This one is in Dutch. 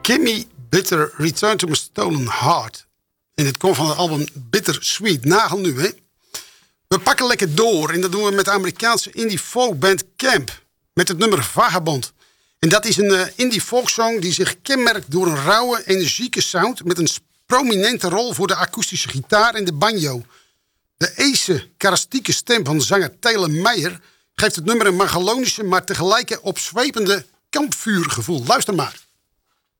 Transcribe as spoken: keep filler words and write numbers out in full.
Gimme Bitter Return to My Stolen Heart. En het komt van het album Bitter Sweet. Nagel nu, hè. We pakken lekker door. En dat doen we met de Amerikaanse indie folkband Camp. Met het nummer Vagabond. En dat is een uh, indie folksong die zich kenmerkt door een rauwe, energieke sound... met een prominente rol voor de akoestische gitaar en de banjo. De ese, karakteristieke stem van zanger Taylor Meijer... geeft het nummer een magalonische, maar tegelijk opzwepende kampvuurgevoel. Luister maar.